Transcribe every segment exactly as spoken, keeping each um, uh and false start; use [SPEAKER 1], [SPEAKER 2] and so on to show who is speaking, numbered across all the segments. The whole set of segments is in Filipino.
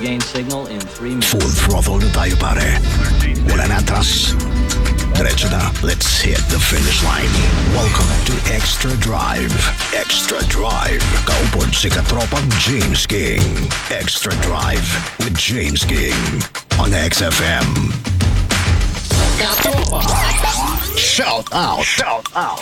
[SPEAKER 1] Gain signal in three minutes.
[SPEAKER 2] Full throttle na tayo pare. Wala na atras. Diretso na. Let's hit the finish line. Welcome to Extra Drive. Extra Drive. Kaupod si katropang James King. Extra Drive with James King on X F M. Shout out. Shout out.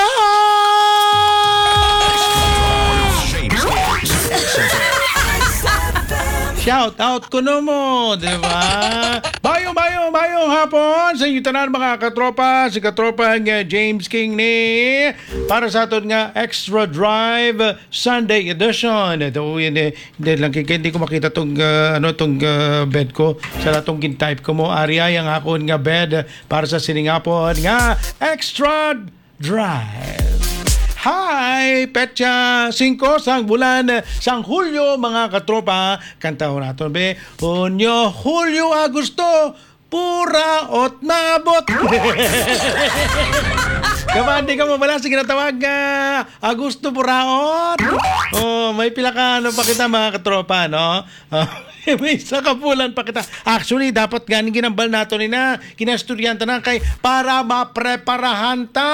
[SPEAKER 3] Shout out ko no mo, di ba? Bayong, bayong, bayong hapon sa inyo tanan mga katropa, si katropa nga James King ni para sa aton nga Extra Drive Sunday edition. Ito hindi, hindi lang kaya hindi ko makita tong uh, ano tong uh, bed ko. Sa latong gintype ko mo Arya yang akon nga bed para sa siningapon nga Extra Drive. Hi! Petsa singko sang bulan sang Hulyo mga katropa. Kantaon natin be. Hunyo, Hulyo, Agosto, pura ot mabot. Kabandi ka mo bala sige natawag nga Agosto puraot. Oh, may pila ka ano pa kita mga katropa, no? Oh. May isa ka bulan pa kita. Actually, dapat ganing ginambal nato ni na kinastudyanta na kay para mapreparahan ta.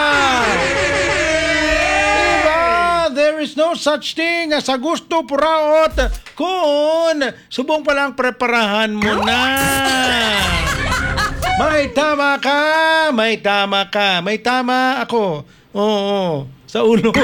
[SPEAKER 3] There is no such thing as Agosto puraot kung subong pa lang preparahan mo na. May tama ka, may tama ka, may tama ako. Oo, sa ulo.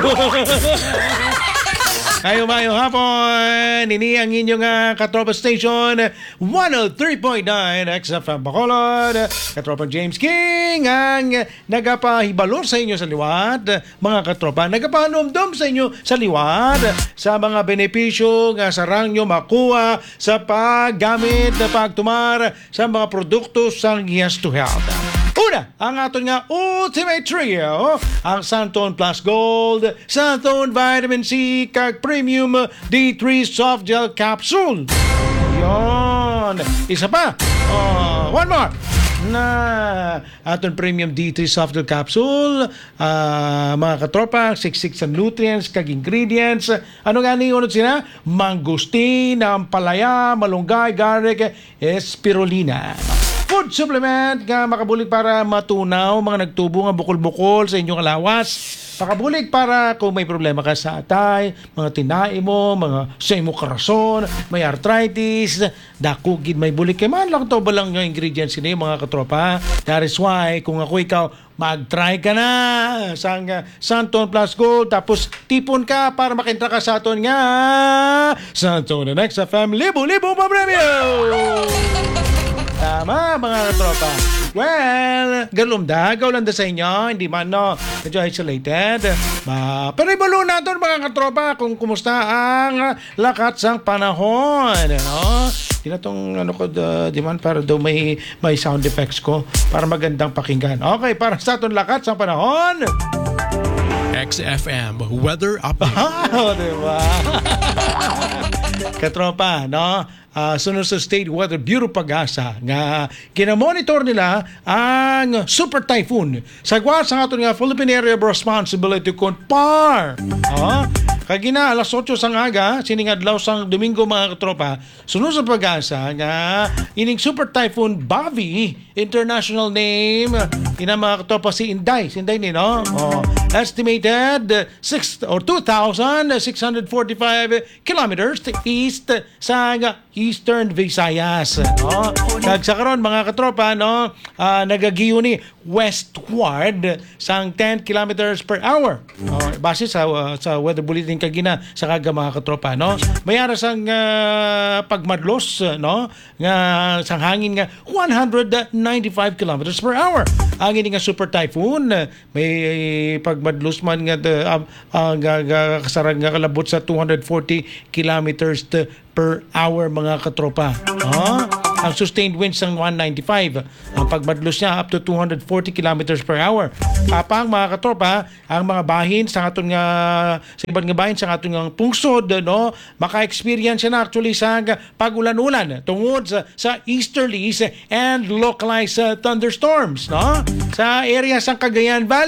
[SPEAKER 3] Kayo mayo hapon, ini ang inyong uh, Katropa Station one oh three point nine X F M Bacolod. Katropa James King ang nagapahibalor sa inyo sa liwat. Mga katropa, nagapanomdom sa inyo sa liwat sa mga benepisyo nga sarang nyo makuha sa paggamit na pagtumar sa mga produkto sang Yes to Health. Una, ang aton nga Ultimate Trio, ang Santon Plus Gold, Santon Vitamin C, kag Premium D three Soft Gel Capsule. Yon. Isa pa. Uh, one more. Na aton Premium D three Soft Gel Capsule, uh, mga katropa, six-six ang nutrients, kag ingredients. Ano nga ni unod sila? Mangustin, ampalaya, malunggay, garlic, spirulina. Food supplement nga makabulig para matunaw mga nagtubo nga bukol-bukol sa inyong alawas. Makabulig para kung may problema ka sa atay, mga tinai mo, mga sa imo karason, may arthritis, dakugid may bulig kay man lang to ba lang yung ingredients ini mga katropa. That is why kung ako ikaw mag-try ka na sa uh, Santon Plus Gold tapos tipon ka para makintra ka sa aton nga Santon and X F M libo-libo pa premyo. Tama, mga tropa. Well, galumda, gaulanda sa inyo, hindi man, no, medyo isolated. Ma, pero ibalo natin, mga katropa, kung kumusta ang lakat sang panahon, no? Di na tong, ano ko, uh, di man, para daw may, may sound effects ko, para magandang pakinggan. Okay, para sa aton lakat sang panahon.
[SPEAKER 4] X F M Weather Update.
[SPEAKER 3] Oh, diba? Katropa, no? Uh, sunod sa State Weather Bureau Pag-asa nga kinamonitor nila ang Super Typhoon sagwa sa aton nga Philippine Area of Responsibility kung P A R. Uh, kagina alas otso sang aga siningadlaw sang Domingo mga katropa sunod sa Pag-asa nga ining Super Typhoon Bavi international name ina mga katropa si Inday si Inday ni no oh, estimated six or two thousand six hundred forty-five kilometers to east sa Eastern Visayas, no? Kag sa karon mga katropa, no, uh, nagagiyo ni westward sang ten kilometers per hour. No? Base sa uh, sa weather bulletin kagina sa kaga mga katropa, no. May ara sang uh, pagmadlos, no, nga sang hangin nga one hundred ninety-five kilometers per hour. Ang ini nga super typhoon may pagmadlos man nga uh, uh, uh, kasarang nga kalabot sa two hundred forty kilometers per hour mga katropa. Huh? Ang sustained winds ng one ninety-five. Ang pagmadlos niya up to two hundred forty kilometers per hour. Kapang mga katropa, ang mga bahin sa aton nga sa ibang nga bahin sa aton nga pungsod, no, maka-experience na actually sa pag-ulan-ulan tungod sa, sa easterlies and localized uh, thunderstorms, no? Sa area sa Cagayan Valley,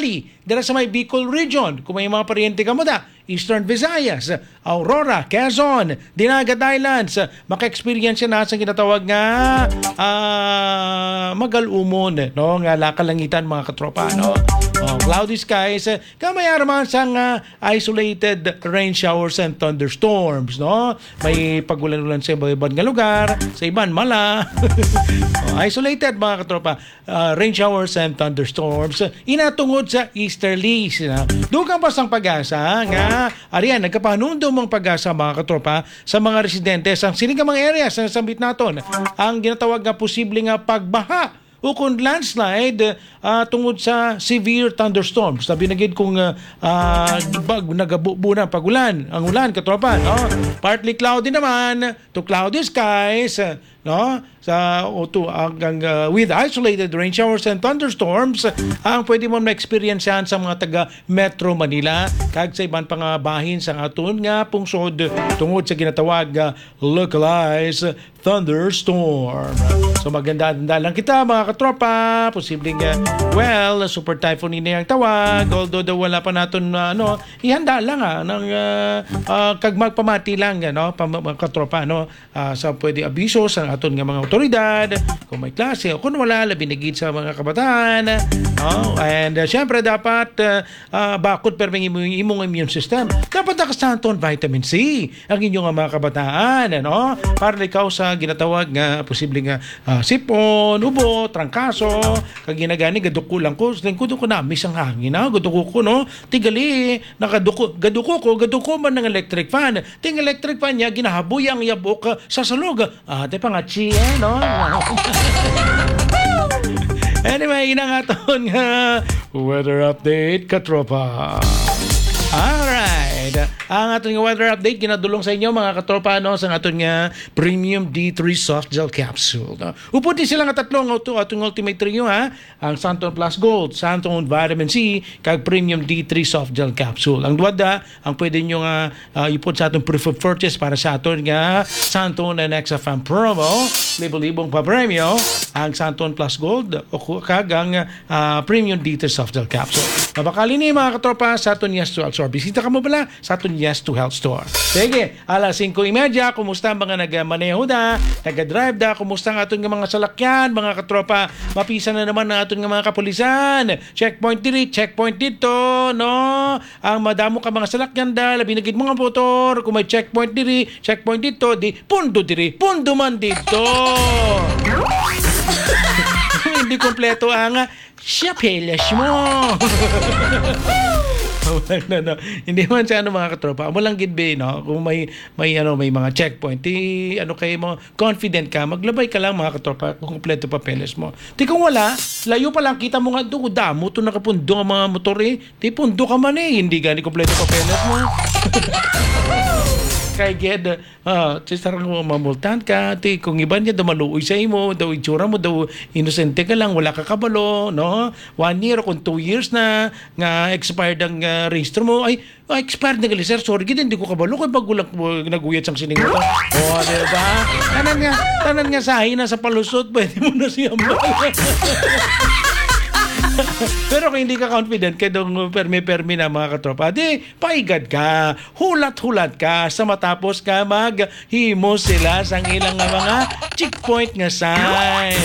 [SPEAKER 3] dala sa may Bicol region, kung may mga paryente ka mo da, Eastern Visayas, Aurora, Quezon, Dinagat Islands, maka-experience na sa ginatawag nga uh, magalumon, no? Nga lakalangitan mga katropa, no? Oh, cloudy skies, kamayaraman sang uh, isolated rain showers and thunderstorms, no? May pagulan-ulan sa iba-ibang nga lugar, sa iban mala. Oh, isolated mga katropa, uh, rain showers and thunderstorms, inatungod sa easterlies. No? Dugang pasang pag-asa nga, ariyan, nagkapanundo mong pag-asa mga katropa sa mga residente sa sinigang mga areas sa sambit naton. Ang ginatawag nga posible nga pagbaha o kung landslide uh, tungod sa severe thunderstorms. Sabi na gid kung uh, uh, bag nagabubo na pagulan, ang ulan katropa, no? Partly cloudy naman to cloudy skies, uh, no? Sa o to hanggang uh, with isolated rain showers and thunderstorms ang pwede mo ma-experiencehan sa mga taga Metro Manila kag sa ibang pangabahin sa aton nga pungsod tungod sa ginatawag uh, localized thunderstorm. So maganda-ganda lang kita mga katropa, posibleng uh, well, super typhoon ini ang tawag, although daw wala pa naton uh, ano, ihanda lang ah ng uh, uh, kag magpamati lang ano, mga katropa no, uh, sa pwede abiso sa aton nga mga otoridad, kung may klase o kung wala, labi na gid sa mga kabataan. Oh, and uh, syempre dapat uh, uh, bakod perming imong, imong immune system. Dapat nakastanton vitamin C ang inyong mga kabataan, ano? Para ikaw sa ginatawag nga posibleng uh, sipon, ubo, trangkaso, kag ginagani gaduko lang ko, lingkod ko na miss ang hangin, na gaduko ko no. Tigali nakaduko, gaduko ko, gaduko man ng electric fan. Ting electric fan niya ginahaboy ang yabok uh, sa salog. Ah, te pa nga chi, eh, no? Anyway, ina nga ton nga weather update katropa. Alright. Ang aton nga weather update ginadulong sa inyo mga katropa no sa aton nga Premium D three Soft Gel Capsule. No? Upod din sila nga tatlong auto atong ultimate trio ha. Ang Santon Plus Gold, Santon Vitamin C kag Premium D three Soft Gel Capsule. Ang duwada ang pwede nyo nga uh, ipod sa atong preferred purchase para sa aton nga Santon and X F M promo. Libo-libong pa premyo ang Santon Plus Gold o kag ang uh, Premium D three Soft Gel Capsule. Mabakali ni mga katropa sa aton Yes to Health Store. Bisita ka mo pala sa aton Yes to Health Store. Sige, alas singko trenta, kumusta ang mga nagmaneho da, nag-drive da, kumusta ang aton nga mga salakyan, mga katropa, mapisa na naman ang aton nga mga kapulisan. Checkpoint diri, checkpoint dito, no? Ang madamo ka mga salakyan da, labi na gid mga motor, kung may checkpoint diri, checkpoint dito, di pundo diri, pundo man dito. Hindi kompleto ang siyapelas mo. no, no. Hindi man sa ano mga katropa. Amo lang gid be no. Kung may may ano may mga checkpoint, ti ano kay mo confident ka, maglabay ka lang mga katropa kung kompleto papeles mo. Ti kung wala, layo pa lang kita mo nga do damo to nakapundo ang mga motor eh. Ti pundo ka man eh, hindi gani kompleto papeles mo. Kay ged uh, sarang mo mamultan ka ti kung iban niya daw maluoy sa imo daw itsura mo daw inosente ka lang wala ka kabalo no one year kung two years na nga expired ang uh, registro mo ay oh, expired na gali sir sorry gid hindi ko kabalo kay bagulang naguyat sang sining mo oh diba tanan nga tanan nga sahi na sa palusot pwede mo na siya pero kung hindi ka confident kay dong permi-permi na mga katropa, di paigad ka, hulat-hulat ka sa matapos ka maghimo sila sa ilang mga checkpoint nga sign.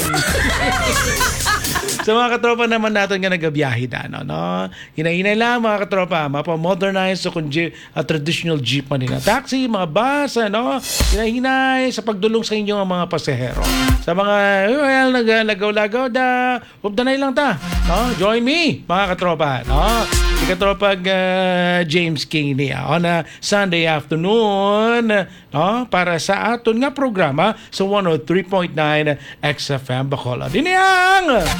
[SPEAKER 3] Sa mga katropa naman natin nga nagabiyahe na, no? no? Hinahinay lang mga katropa, mapamodernize so kung jeep, uh, traditional jeep man nila. Taxi, mga bus, ano? Hinahinay sa pagdulong sa inyo ang mga pasahero. Sa mga, well, nag-lagaw-lagaw da, updanay lang ta. No? Join me, mga katropa. No? Si katropag uh, James King niya on a Sunday afternoon no? Para sa aton nga programa sa one oh three point nine X F M Bacolod. Diniyang!